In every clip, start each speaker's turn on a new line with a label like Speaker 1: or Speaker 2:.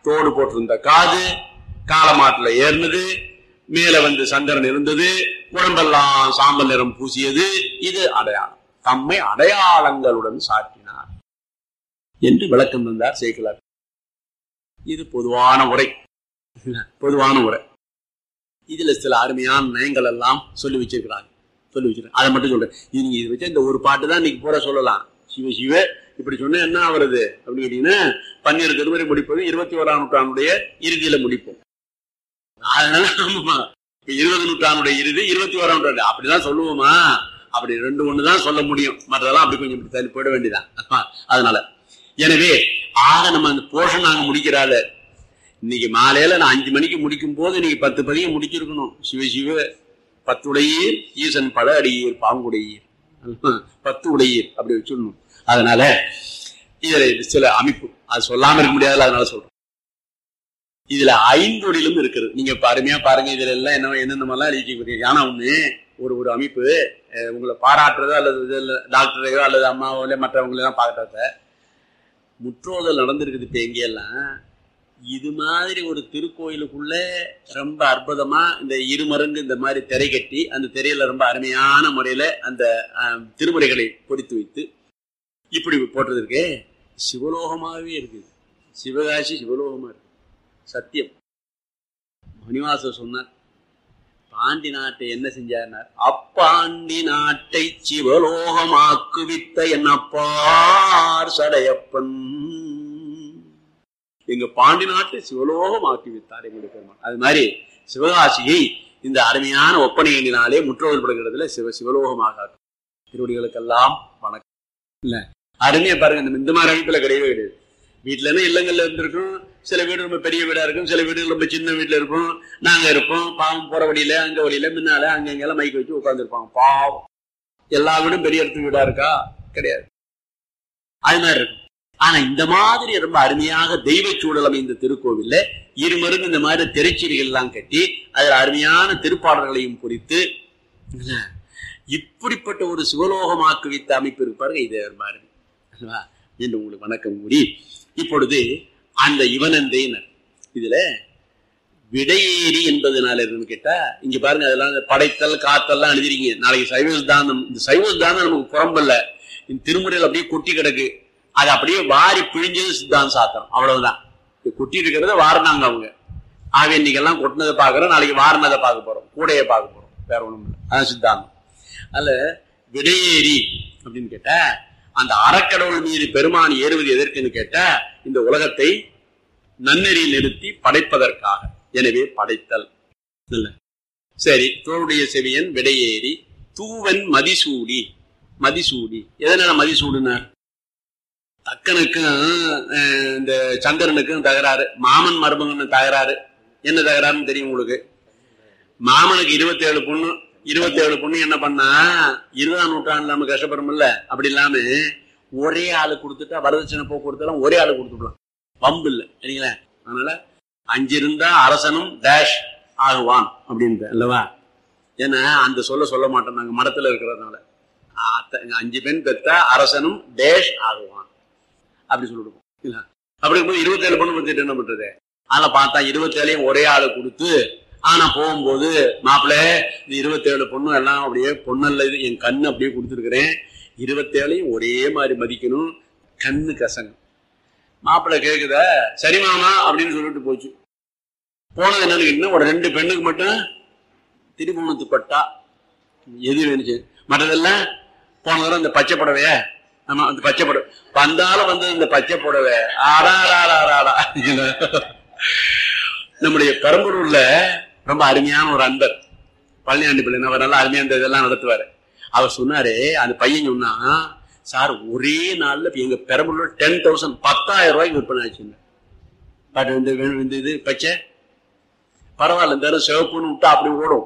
Speaker 1: தோடு போட்டிருந்த காது, காலமாட்டுல ஏறினது, மேல வந்து சந்திரன் இருந்தது, உடம்பெல்லாம் சாம்பல் நிறம் பூசியது. இது அடையாளம். தம்மை அடையாளங்களுடன் சாட்டினார் என்று விளக்கம் தந்தார் சேக்கிழார். இது பொதுவான உரை. பொதுவான உரை. இதுல சில அருமையான நயங்கள் எல்லாம் சொல்லி வச்சிருக்கிறாங்க. அதை மட்டும் சொல்றேன். இது நீங்க இதை வச்சா இந்த ஒரு பாட்டு தான் இன்னைக்கு பூரா சொல்லலாம். சிவ சிவ இப்படி சொன்னா என்ன வருது அப்படின்னு கேட்டீங்கன்னா, 12 திருமுறை முடிப்பது 21ஆம் நூற்றாண்டுடைய இறுதியில முடிப்போம். அதனால ஆமாமா, இப்ப 20 நூற்றாண்டுடைய இறுதி 21ஆம் நூற்றாண்டு அப்படிதான் சொல்லுவோமா? அப்படி 2 தான் சொல்ல முடியும். மற்றதெல்லாம் அப்படி கொஞ்சம் தள்ளி போயிட வேண்டியதான். அதனால எனவே ஆக நம்ம அந்த போர்ஷன் நாங்க முடிக்கிறாள். இன்னைக்கு மாலையில நான் 5 மணிக்கு முடிக்கும் போது இன்னைக்கு 10 பதியம் முடிச்சிருக்கணும். சிவ சிவ 10 உடையீர் ஈசன் பல அடியீர் பாங்குடையீர் 10 உடையீர் அப்படி வச்சிடணும். அதனால இதுல சில அமைப்பு அது சொல்லாம இருக்க முடியாது. அதனால சொல்றோம். இதுல 5 ஒடியிலும் இருக்குது. நீங்க அருமையா பாருங்க. இதுல எல்லாம் என்னென்ன மாதிரிலாம் எழுதி. ஆனா ஒண்ணு ஒரு அமைப்பு உங்களை பாராட்டுறதோ அல்லது டாக்டரையோ அல்லது அம்மாவோ மற்றவங்களெல்லாம் பாராட்டுறத முற்றோதல் நடந்திருக்குது. இப்ப எங்கெல்லாம் இது மாதிரி ஒரு திருக்கோயிலுக்குள்ள ரொம்ப அற்புதமா இந்த இருமருங்கு இந்த மாதிரி திரை கட்டி அந்த திரையில ரொம்ப அருமையான முறையில அந்த திருமுறைகளை பொறித்து வைத்து இப்படி போட்டது இருக்கே, சிவலோகமாகவே இருக்குது. சிவகாசி சிவலோகமா இருக்கு. சத்தியம். மணிவாசர் சொன்னார், பாண்டி நாட்டை என்ன செஞ்சார்? அப்பாண்டி நாட்டை சிவலோகமாக்குவித்த என்னப்பார் சடையப்பன். எங்க பாண்டி நாட்டை சிவலோகமாக்கி வித்தார் எங்களுக்கு பெருமான். அது மாதிரி சிவகாசியை இந்த அருமையான ஒப்பனையினாலே முற்றோதல் படுகிறதுல சிவலோகமாக திருவடிகளுக்கெல்லாம் வணக்கம். இல்ல அருமையா பாருங்க. இந்த மாதிரி அமைப்புல கிடையவே கிடையாது. வீட்டுல இருந்து இல்லங்கள்ல இருந்திருக்கும். சில வீடு ரொம்ப பெரிய வீடா இருக்கும், சில வீடு ரொம்ப சின்ன வீட்டுல இருக்கும். நாங்க இருப்போம் பாவம், போற வழியில அங்க வழியில முன்னால அங்கெல்லாம் மைக்க வச்சு உட்கார்ந்துருப்பாங்க. பாவம். எல்லா வீடும் பெரிய இடத்து வீடா இருக்கா? கிடையாது. அது மாதிரி இருக்கும். ஆனா இந்த மாதிரி ரொம்ப அருமையாக தெய்வ சூழல் அமைந்த திருக்கோவில்ல இருமருந்து இந்த மாதிரி திரைச்சீரிகள் எல்லாம் கட்டி அதுல அருமையான திருப்பாடல்களையும் குறித்து இப்படிப்பட்ட ஒரு சிவலோகமாக்கு வைத்த அமைப்பு இருப்பாருங்க. இது ரொம்ப அருமை என்று உங்களுக்கு வணக்கம் கூறி, இப்பொழுது அந்த இவனந்தையினர் இதுல விடையேறி என்பதனால இருக்குன்னு கேட்டா, இங்க பாருங்க அதெல்லாம் படைத்தல் காத்தல்லாம் எழுதிருக்கீங்க. நாளைக்கு சைவ சித்தாந்தம், இந்த சைவ சித்தாந்தம் நமக்கு புறம்பல்ல, இந்த திருமுறையில் அப்படியே கொட்டி கிடக்கு. அது அப்படியே வாரி பிழிஞ்சது சித்தாந்தம் சாத்திரம். அவ்வளவுதான். கொட்டி இருக்கிறத வாரினாங்க அவங்க. ஆக இன்னைக்கெல்லாம் கொட்டினதை பாக்குறோம், நாளைக்கு வாரினதை பார்க்க போறோம், கூடையை பார்க்க போறோம். வேற ஒண்ணும் இல்லை. அதான் சித்தாந்தம். அதுல விடையேறி அப்படின்னு கேட்டா, அந்த அறக்கடவுள் மீது பெருமான் ஏறுவது எதற்குன்னு கேட்டா, இந்த உலகத்தை நன்னெறியில் நிறுத்தி படைப்பதற்காக. எனவே படைத்தல் இல்ல. சரி, தோளுடைய செவியன் விடையேறி தூவன் மதிசூடி. மதிசூடி எதனால மதிசூடுனார்? தக்கனுக்கும் இந்த சந்திரனுக்கும் தகராறு, மாமன் மருமகன் தகராறு. என்ன தகராறுன்னு தெரியும் உங்களுக்கு? மாமனுக்கு 27 பொண்ணு. 27 பொண்ணு என்ன பண்ணா, 20ஆம் நூற்றாண்டுல நம்ம கஷ்டப்படுறோம்ல, அப்படி இல்லாம ஒரே ஆளு கொடுத்துட்டா வரதட்சணை போக்குவரத்து ஒரே ஆளு கொடுத்துடலாம். வம்பு இல்லை சரிங்களா? அதனால 5 இருந்தா அரசனும் டேஷ் ஆகுவான் அப்படின்ற அல்லவா? ஏன்னா அந்த சொல்ல மாட்டோம் நாங்க மடத்துல இருக்கிறதுனால. 5 பெண் பெற்றா அரசனும் டேஷ் ஆகுவான் அப்படி சொல்லிடுவோம் இல்ல. அப்படி இருக்கும்போது 27 பொண்ணு பத்திட்டு என்ன பண்றது? அதுல பார்த்தா 27ஐயும் ஒரே ஆளு கொடுத்து, ஆனா போகும்போது மாப்பிள்ள இந்த 27 பொண்ணு எல்லாம் அப்படியே பொண்ணல்ல, இது என் கண்ணு அப்படியே கொடுத்துருக்கிறேன், 27ஐயும் ஒரே மாதிரி மதிக்கணும், கண்ணு கசங்கும். மாப்பிள்ள கேக்குத, சரி மாமா அப்படின்னு சொல்லிட்டு போச்சு. போனது என்னன்னு கேட்டீங்கன்னா, ஒரு 2 பெண்ணுக்கு மட்டும் திருமணத்து பட்டா எது வேணுச்சு. மற்றதெல்லாம் போன தடவை இந்த பச்சை புடவைய, ஆமா அந்த பச்சை புடவை வந்தாலும் வந்து இந்த பச்சை புடவை ஆடாடாடாடா. நம்முடைய பெரம்பலூர்ல ரொம்ப அருமையான ஒரு அன்பர் பழனியாண்டி பிள்ளை, அவர் நல்லா அருமையா இந்த இதெல்லாம் நடத்துவாரு. அவர் சொன்னாரு, அந்த பையன் சொன்னா, சார் ஒரே நாள்ல எங்க பெரம்பலூர்ல 10,000 10,000 ரூபாய்க்கு விற்பனை ஆச்சுங்க. பட் இந்த இது பச்சை பரவாயில்ல, இந்த சிவப்புன்னு விட்டா அப்படி ஓடும்.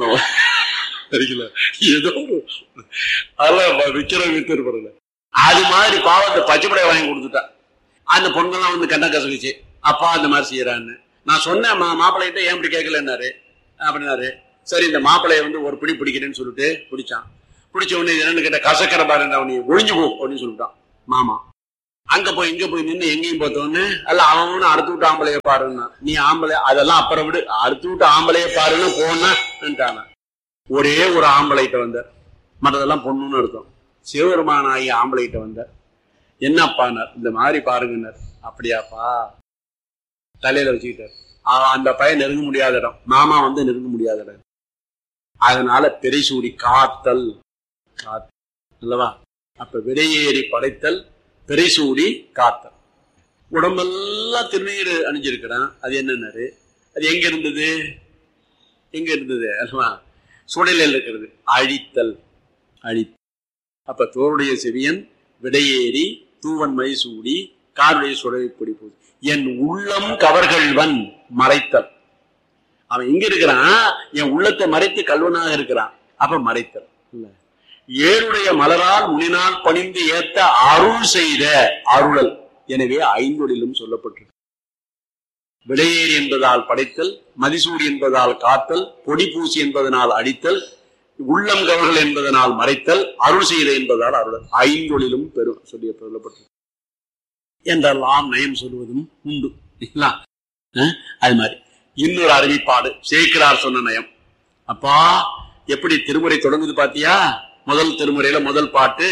Speaker 1: ஏதோ அதெல்லாம் விற்கிறவங்க வித்துருப்பாருங்க. அது மாதிரி பாவம் அந்த பச்சை படையை வாங்கி கொடுத்துட்டா. அந்த பொண்ணுலாம் வந்து கண்ண கசகுச்சு, அப்பா அந்த மாதிரி செய்யறான்னு. நான் சொன்னேன், மாப்பிள்ளைகிட்ட ஏன் இப்படி கேட்கலன்னாரு. அப்படின்னாரு, சரி இந்த மாப்பிள்ளைய வந்து ஒரு பிடி பிடிக்கிறேன்னு சொல்லிட்டு பிடிச்சான். பிடிச்ச உடனே என்னன்னு கேட்ட, கசக்கரை பாரு, அவனை ஒழிஞ்சு போ அப்படின்னு சொல்லிட்டான் மாமா. அங்க போய் இங்க போய் நின்று எங்கேயும் பார்த்தோன்னு அல்ல அவனு அடுத்து விட்டு ஆம்பளைய பாருன்னா, நீ ஆம்பளை அதெல்லாம் அப்புறம் விடு, அடுத்து விட்டு ஆம்பளைய பாருன்னு போனான். ஒரே ஒரு ஆம்பளைகிட்ட வந்தார், மற்றதெல்லாம் பொண்ணுன்னு அர்த்தம். சிவபெருமானாகி ஆம்பளைகிட்ட வந்தார். என்னப்பானார், இந்த மாதிரி பாருங்கன்னார். அப்படியாப்பா, தலையில வச்சுக்கிட்டார். அந்த பையன் நெருங்க முடியாத இடம், மாமா வந்து நெருங்க முடியாத இடம். அதனால பெரிசூடி காத்தல் அல்லவா. அப்ப விடையேறி படைத்தல், பெரிசூடி காத்தல். உடம்பெல்லாம் திருநீர் அணிஞ்சிருக்கிறான். அது என்னன்னாரு, அது எங்க இருந்தது, எங்க இருந்தது அல்லவா, சுடலில் இருக்கிறது. அழித்தல், அழித்தல். அப்ப தோருடைய செவியன் விடையேறி தூவன் மை சூடி காருடைய சுடலை பொடி போது என் உள்ளம் கவர்கள்வன் மறைத்தல். அவன் எங்க இருக்கிறான், என் உள்ளத்தை மறைத்து கல்வனாக இருக்கிறான். அப்ப மறைத்தல். ஏழுடைய மலரால் முனினால் பணிந்து ஏத்த அருள் செய்த அருளல். எனவே ஐந்தொழிலும் சொல்லப்பட்டிருக்கு. விடையேறி என்பதால் படைத்தல், மதிசூடி என்பதால் காத்தல், பொடி பூசி என்பதனால் அடித்தல், உள்ளம் கவர்கள் என்பதனால் மறைத்தல், அருள் செய்த என்பதால் அருளல். ஐந்தொழிலும் பெரும் சொல்லப்பட்டிருக்கு என்றெல்லாம் நயம் சொல்வதும் உண்டு. அது மாதிரி இன்னொரு அறிவிப்பாடு சேக்கிரார் சொன்ன நயம். அப்பா எப்படி திருமுறை தொடங்குது பாத்தியா. முதல் திருமுறையில முதல் பாட்டு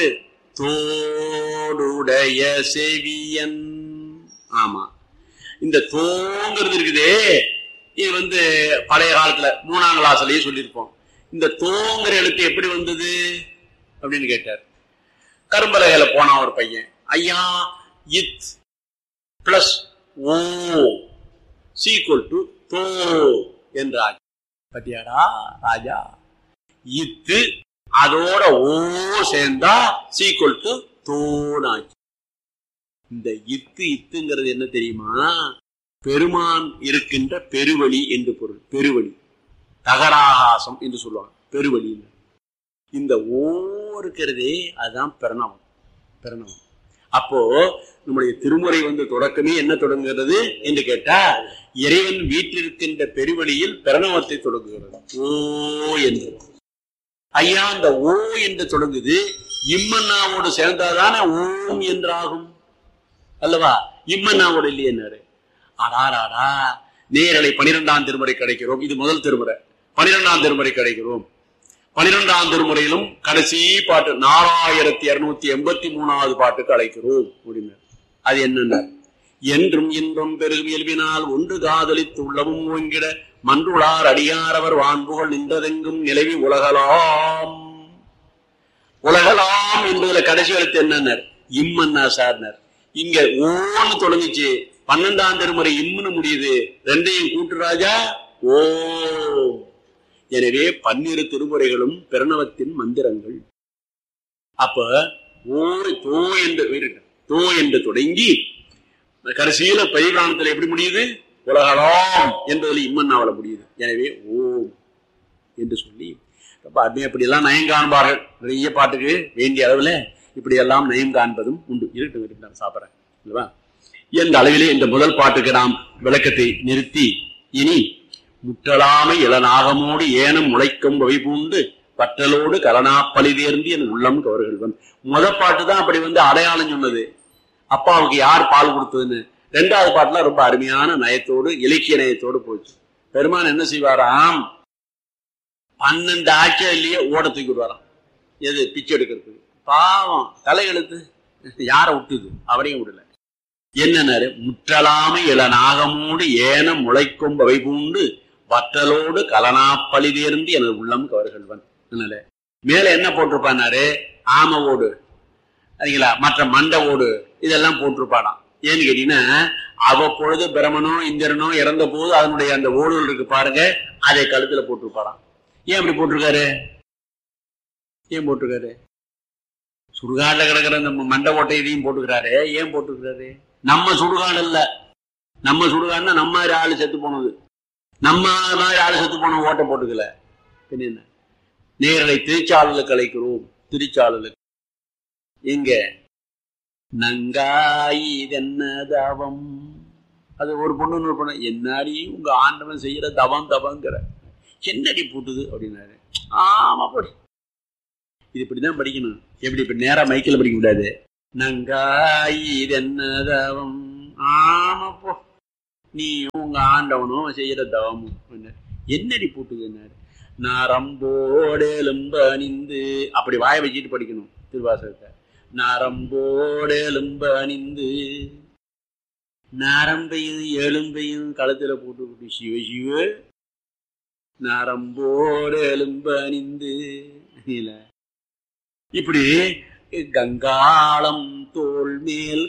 Speaker 1: தோடுடைய செவியன். ஆமா, இந்த தோங்கிறது இருக்குதே, இது பழைய காலத்துல 3ஆம் கிளாஸ்லயே சொல்லியிருப்போம். இந்த தோங்கிற எழுத்து எப்படி வந்தது அப்படின்னு கேட்டார். கரும்பலகையில போனா ஒரு பையன், ஐயா இத் பிளஸ் ஓ சீக்வல் டு தோ என்றார். பத்தியாடா ராஜா, இத்து அதோட ஓ சேர்ந்தா சீக்வல் டு தோனாச்சு. இந்த இத்துங்கிறது என்ன தெரியுமா, பெருமான் இருக்கின்ற பெருவழி என்று பொருள். பெருவழி, தகராகாசம் என்று சொல்லுவாங்க பெருவழி. இந்த ஓ இருக்கிறதே அதுதான் பிரணவம். பிரணவம். அப்போ நம்முடைய திருமுறை தொடக்கமே என்ன தொடங்குகிறது என்று கேட்டா, இறைவன் வீட்டிருக்கின்ற பெருவழியில் பிரணவத்தை தொடங்குகிறது. ஓ என்று. ஐயா, அந்த ஓ என்று தொடங்குது, இம்மன்னாவோடு சேர்ந்தாதானே ஓம் என்றாகும் அல்லவா. இம்மன்னாவோடு இல்லையே. ஆடாராடா, நேரலை 12ஆம் திருமுறை கிடைக்கிறோம். இது முதல் திருமுறை. 12ஆம் திருமுறை கிடைக்கிறோம். 12ஆம் திருமுறையிலும் கடைசி பாட்டு 4283வது பாட்டுக்கு அழைக்கிறோம் அப்படின்னு. அது என்னன்னா, என்றும் இன்பம் பெருகும் இயல்பினால் ஒன்று காதலித்து உள்ளமும் ஓங்கிட மன்றுளார் அடியாரவர் வான்புகள் நின்றதெங்கும் நிலவி உலகலாம். உலகலாம் என்பதுல கடைசி எழுத்து என்னன்னர், இம்மன்னா சார்னர். இங்க ஓன்னு தொடங்குச்சு, 12ஆம் திருமுறை இம்முன்னு முடியுது. ரெண்டையும் கூட்டு ராஜா ஓ. எனவே 12 திருமுறைகளும் பிரணவத்தின் மந்திரங்கள். அப்ப ஓ தோ என்று தொடங்கி கடைசியில பரிபிராணத்துல எப்படி முடியுது, உலகலாம் என்பதில் இம்மன்னாவல முடியுது. எனவே ஓம் என்று சொல்லி ரொம்ப அருமையா இப்படி எல்லாம் நயம் காண்பார்கள். நிறைய பாட்டுக்கு வேண்டிய அளவுல இப்படி எல்லாம் நயம் காண்பதும் உண்டு. இருக்கட்டும் சாப்பிட்றேன் இல்லவா என்ற அளவிலே இந்த முதல் பாட்டுக்கு நாம் விளக்கத்தை நிறுத்தி, இனி முற்றலாமை இளநாகமோடு ஏனம் முளைக்கும் வகை பூண்டு பற்றலோடு கலனாப்பலி தேர்ந்து என் உள்ளம் கவர்கள்வன். முதல் பாட்டு தான் அப்படி அடையாளம் சொன்னது, அப்பாவுக்கு யார் பால் கொடுத்ததுன்னு. 2வது பாட்டுல ரொம்ப அருமையான நயத்தோடு இலக்கிய நயத்தோடு போச்சு. பெருமான் என்ன செய்வாராம், 12 ஆட்சியிலேயே ஓட தூக்கி விடுவாராம். எது பிச்சை எடுக்கிறதுக்கு. பாவம் தலையெழுத்து யார விட்டுது, அவரையும் விடல. என்னன்னாரு, முற்றலாமை இளநாகமோடு ஏனம் முளைக்கும் வகை பூண்டு வற்றலோடு கலனாப்பலி தேர்ந்து எனது உள்ளம் கவர்கள்வன். மேல என்ன போட்டிருப்பாரு, ஆம ஓடு சரிங்களா, மற்ற மண்ட ஓடு இதெல்லாம் போட்டிருப்பாடாம். ஏன்னு கேட்டீங்கன்னா, அவ்வப்பொழுது பிரமனோ இந்திரனோ இறந்த போது அதனுடைய அந்த ஓடுகள் இருக்கு பாருங்க, அதை கழுத்துல போட்டிருப்பாடாம். ஏன் அப்படி போட்டிருக்காரு, ஏன் போட்டிருக்காரு, சுடுகாடுல கிடக்கிற அந்த மண்ட ஓட்டை இதையும் போட்டுக்கிறாரு. ஏன் போட்டுக்கிறாரு, நம்ம சுடுகாடு இல்ல, நம்ம சுடுகாடுனா நம்ம மாதிரி ஆளு செத்து போனது, நம்ம மாதிரி ஆளு செத்து போன ஓட்டை போட்டுக்கல. என்ன நேரலை திருச்சாளலுக்கு அழைக்கிறோம். திருச்சாளலுக்கு எங்க நங்காயிதென்ன தவம், அது ஒரு பொண்ணு பொண்ணு, என்னாடி உங்க ஆண்டவன் செய்யற தவங்கிற என்னடி போட்டுது அப்படின்னாரு. ஆமா போடி, இது இப்படிதான் படிக்கணும். எப்படி இப்ப நேரா மைக்கில் படிக்க கூடாது, நங்காய் இதென்ன தவம். ஆமாப்போ, நீ உங்க ஆண்டவனும் செய்யற தவமும் என்னடி போட்டுதுன்னாரு. நரம்போடு எலும்பு அணிந்து, அப்படி வாய வச்சுட்டு படிக்கணும் திருவாசகத்தை. நரம்போடு எலும்பு அணிந்து, நரம்பையும் எலும்பையும் களத்துல போட்டு சிவ சிவ நரம்போடு எலும்பு அணிந்து இப்படி கங்காளம் தோல் மேல்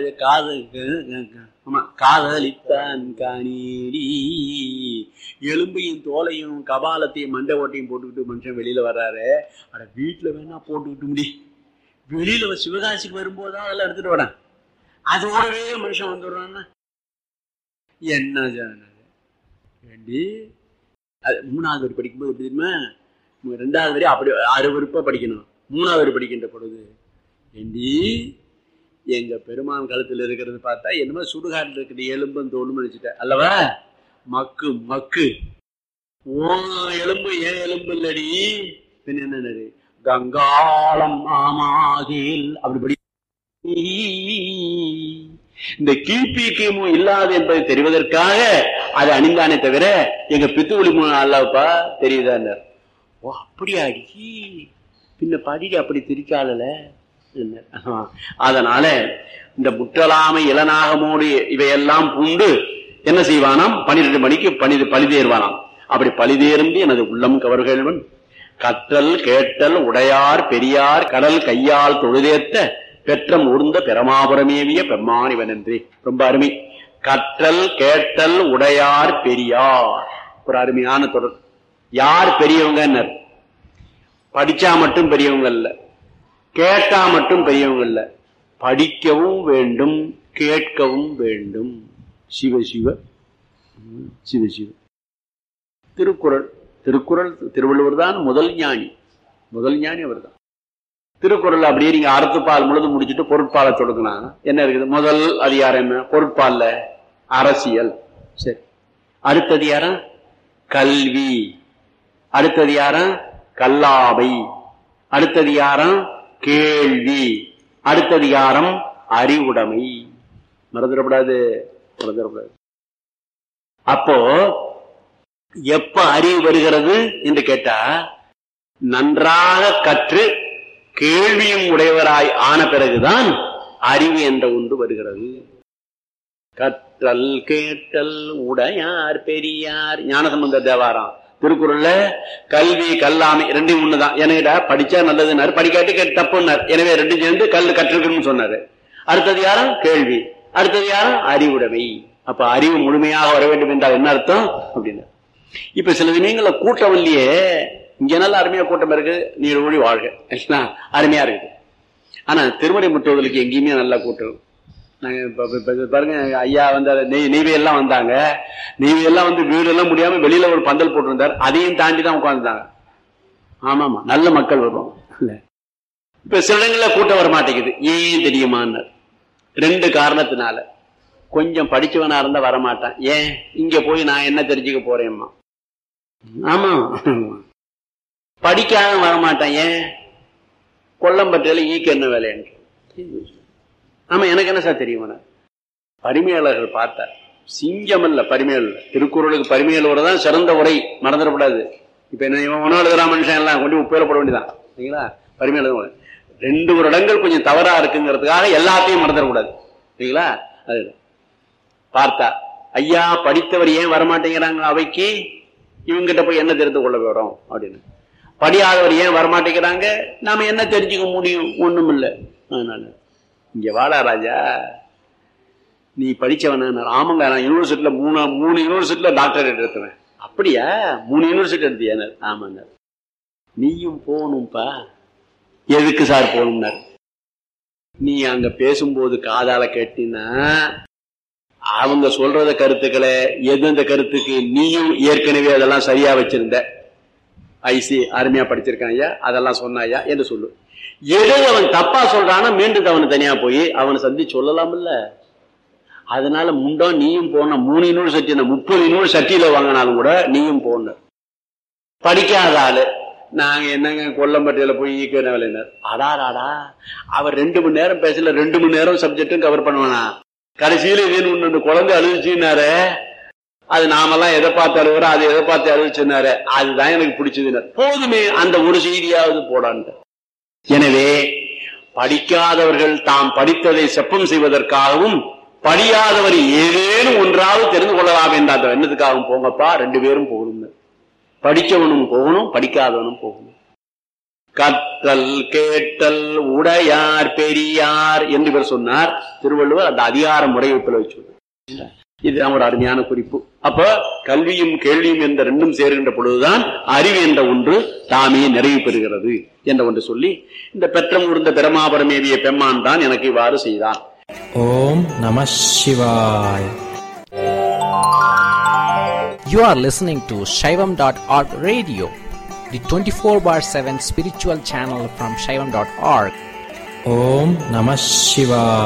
Speaker 1: காதலித்தான் காணீடி. எலும்பையும் தோலையும் கபாலத்தையும் மண்டை ஓட்டையும் போட்டுக்கிட்டு மனுஷன் வெளியில வர்றாரு. அட வீட்டுல வேணா போட்டுக்கிட்டு முடி, வெளியில சிவகாசிக்கு வரும்போதான் அதெல்லாம் எடுத்துட்டு வரேன். அதோடவே மனுஷன் வந்துடுறான்னா என்ன வேண்டி. அது மூணாவது வரி படிக்கும்போது எப்படி தெரியுமா, 2வது வரி அப்படி அறுவறுப்பா படிக்கணும். 3வது வரி படிக்கின்ற பொழுது ஏண்டி எங்க பெருமான் கழுத்துல இருக்கிறது பார்த்தா என்னமோ சுடுகாட்டில் இருக்கிற எலும்பும் தோலும் நினைச்சிட்ட அல்லவா. மக்கு மக்கு எலும்பு ஏன் எலும்பு இல்லடி, பின் என்ன கங்காளம் ஆமாகில் அப்படி படி. இந்த கிபி கிமு இல்லாது என்பதை தெரிவதற்காக அது அணிந்தானே தவிர எங்க பித்துவொளி அல்லப்பா தெரியுதா. ஓ அப்படியா அடி, பின்ன படிக்க அப்படி திரிக்கால. அதனால இந்த முற்றலாமை இளநாகமோடு இவையெல்லாம் பூண்டு என்ன செய்வானாம், 12 மணிக்கு பழிதேர்வானாம். அப்படி பழிதேர்ந்து எனது உள்ளம் கவர்கள்வன் கற்றல் கேட்டல் உடையார் பெரியார் கடல் கையால் தொழுதேத்த பெற்றம் ஊர்ந்த பெருமாபுரமேவிய பெம்மான் இவன் என்று. ரொம்ப அருமை. கற்றல் கேட்டல் உடையார் பெரியார், ஒரு அருமையான தொடர். யார் பெரியவங்க? படிச்சா மட்டும் பெரியவங்க இல்ல, கேட்டா மட்டும் பெரியவங்க இல்ல, படிக்கவும் வேண்டும் கேட்கவும் வேண்டும். சிவ சிவ சிவ சிவ. திருக்குறள் திருக்குறள் திருவள்ளுவர் தான் முதல் ஞானி, முதல் ஞானி அவர் தான். திருக்குறள் அப்படியே நீங்க அறத்துப்பால் முழுது முடிச்சுட்டு பொருட்பாலை தொடங்கினா என்ன இருக்குது? முதல் அதிகாரம் என்ன? பொருட்பால்ல அரசியல். சரி, அடுத்த அதிகாரம் கல்வி, அடுத்த அதிகாரம் கல்லாவை, அடுத்த அதிகாரம் கேள்வி, அடுத்த அதிகாரம் அறிவுடைமை. மறந்துடக்கூடாது, மறந்துடக்கூடாது. அப்போ எப்ப அறிவு வருகிறது என்று கேட்டா, நன்றாக கற்று கேள்வியும் உடையவராய் ஆன பிறகுதான் அறிவு என்ற ஒன்று வருகிறது. கற்றல் கேட்டல் உடையார் பெரியார். ஞானசம்பந்த தேவாரம் திருக்குறள்ல கல்வி கல்லாமை ரெண்டையும் ஒண்ணுதான். ஏன்னா படிச்சா நல்லதுன்னாரு, படிக்காட்டி தப்புன்னாரு. எனவே ரெண்டும் சேர்ந்து கற்றுக்கணும்னு சொன்னாரு. அடுத்தது யாரும் கேள்வி, அடுத்தது யாரும் அறிவுடைமை. அப்ப அறிவு முழுமையாக வர வேண்டும் என்றால் என்ன அர்த்தம் அப்படின்னு. இப்ப சில வினயங்கள கூட்டம் இல்லையே, இங்க நல்ல அருமையா கூட்டம் இருக்கு, நீர் ஒளி வாழ்க, அருமையா இருக்கு. ஆனா திருமறை முற்றோதலுக்கு எங்கேயுமே நல்லா கூட்டம். நாங்க பாருங்க, ஐயா வந்தாரு, நெய்வேலியெல்லாம் வந்தாங்க. நெய்வேலியெல்லாம் வந்து வீடு எல்லாம் முடியாம வெளியில ஒரு பந்தல் போட்டிருந்தார், அதையும் தாண்டி தான் உட்காந்துட்டாங்க. ஆமாமா, நல்ல மக்கள் வருவோம். இப்ப சில இடங்கள்ல கூட்டம் வர மாட்டேங்குது. ஏன் தெரியுமான்னு 2 காரணத்தினால. கொஞ்சம் படிச்சவனா இருந்தா வரமாட்டான். ஏன்? இங்க போய் நான் என்ன தெரிஞ்சுக்க போறேம்மா. ஆமா, படிக்காத வரமாட்டான். ஏன்? கொல்லம்பட்டியில ஈக்கு என்ன வேலைன்னு. ஆமா, எனக்கு என்ன சார் தெரியும். பரிமையாளர்கள் பார்த்தார், சிங்கம் இல்ல பரிமையாளர். திருக்குறளுக்கு பரிமையாளர் தான் சிறந்த உரை, மறந்துடக்கூடாது. இப்ப என்ன உணவு எழுதுறா மனுஷன் எல்லாம் கொண்டு உப்பையில போட வேண்டியதான் சரிங்களா. பரிமையாளர் 2 வருடங்கள் கொஞ்சம் தவறா இருக்குங்கிறதுக்காக எல்லாத்தையும் மறந்துடக்கூடாது சரிங்களா. அது பார்த்தா ஐயா படித்தவர் ஏன் வரமாட்டேங்கிறாங்க அவைக்கு, இவங்கிட்ட போய் என்ன தெரிந்து கொள்ள போறோம் அப்படின்னு. படியாதவர் ஏன் வரமாட்டேங்கிறாங்க, நாம என்ன தெரிஞ்சுக்க முடியும், ஒண்ணும் இல்லை. அதனால இங்க வாடா ராஜா, நீ படிச்சவன. ஆமாங்க, நான் யூனிவர்சிட்டியில 3 யூனிவர்சிட்டியில டாக்டரேட் எடுத்துவேன். அப்படியா, 3 யூனிவர்சிட்டி எடுத்தியா? ஆமாங்க. நீயும் போகணும்பா. எதுக்கு சார் போகணும்னாரு. நீ அங்க பேசும்போது காதால கேட்டீன்னா அவங்க சொல்றத கருத்துக்களை எந்தெந்த கருத்துக்கு நீயும் ஏற்கனவே அதெல்லாம் சரியா வச்சிருந்த, ஐசி அருமையா படிச்சிருக்கான் ஐயா, அதெல்லாம் சொன்னாயா என்று சொல்லு. எது அவன் தப்பா சொல்றானா மீண்டும் அவனு தனியா போய் அவனை சந்தி சொல்லலாம் இல்ல. அதனால முண்டம் நீயும் போன 3 யூனிவர்சிட்டி 30 யூனிவர்சிட்டியில வாங்கினாலும் கூட நீயும் போன. படிக்காத ஆளு நாங்க என்னங்க கொல்லம்பட்டியில போய் ஈக்கிற வேலையினர். அடாடாடா, அவர் 2 மணி நேரம் பேசல, 2 மணி நேரம் சப்ஜெக்டும் கவர் பண்ணுவானா. கடைசியில இதுன்னு ஒண்ணு குழந்தை அழுதுச்சுன்னாரு. அது நாமெல்லாம் எதை பார்த்து அழுகுறோம், அது எதை பார்த்து அழுதுச்சுன்னாரு. அதுதான் எனக்கு பிடிச்சதுன்னு. போதுமே, அந்த ஒரு செய்தியாவது போடான்ட்டு. எனவே படிக்காதவர்கள் தாம் படித்ததை செப்பம் செய்வதற்காகவும், படியாதவர் ஏதேனும் ஒன்றாவது தெரிந்து கொள்ளலாம் என்ற அந்த எண்ணத்துக்காகவும் போங்கப்பா, 2 பேரும் போகணும். படிச்சவனும் போகணும், படிக்காதவனும் போகணும். கற்றல் கேட்டல் உடையார் பெரியார் என்று இவர் சொன்னார். திருவள்ளுவர் அந்த அதிகார முறையீட்டில் வச்சு. இதுதான் ஒரு அருமையான குறிப்பு. அப்ப கல்வியும் கேள்வியும் என்ற 2ம் சேர்கின்ற பொழுதுதான் அறிவு என்ற ஒன்று தாமே நிறைவு பெறுகிறது என்ற ஒன்று சொல்லி, இந்த பெற்றம் உருந்த பிரமாபரமேவிய பெம்மான் தான் எனக்கு இவ்வாறு செய்தான்.
Speaker 2: ஓம் நம சிவாய். You are listening to Shaivam.org radio, the 24/7 spiritual channel from Shaivam.org. Om Namah Shivaya.